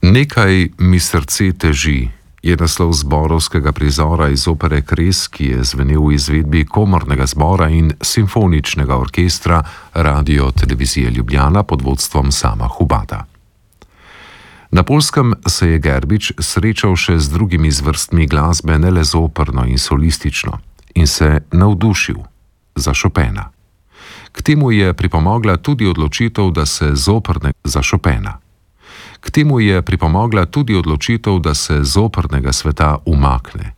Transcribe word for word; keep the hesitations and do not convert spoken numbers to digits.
Nekaj mi srce teži je naslov zborovskega prizora iz opere Kres, ki je zvenel v izvedbi komornega zbora in simfoničnega orkestra Radio Televizije Ljubljana pod vodstvom Sama Hubada. Na Poljskem se je Gerbič srečal še z drugimi zvrstmi glasbe, ne le z operno in solistično, in se navdušil za Chopina. K temu je pripomogla tudi odločitev, da se z operne za Chopina. K temu je pripomogla tudi odločitev, da se z opernega sveta umakne